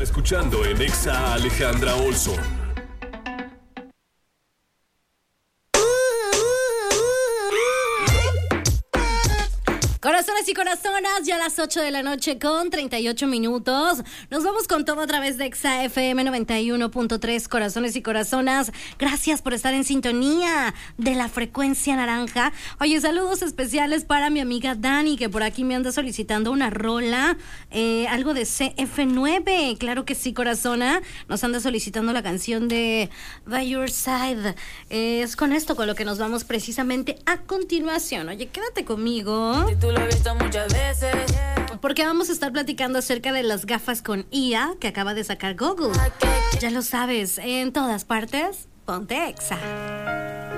escuchando en Exa Alejandra Olson. Corazones y corazonas, ya a las 8 de la noche con 38 minutos. Nos vamos con todo a través de Exa FM 91.3. Corazones y corazonas, gracias por estar en sintonía de la frecuencia naranja. Oye, saludos especiales para mi amiga Dani, que por aquí me anda solicitando una rola, algo de CF9. Claro que sí, corazona. Nos anda solicitando la canción de By Your Side. Es con esto con lo que nos vamos precisamente a continuación. Oye, quédate conmigo. Lo he visto muchas veces, porque vamos a estar platicando acerca de las gafas con IA que acaba de sacar Google. Ya lo sabes, en todas partes, ponte Exa.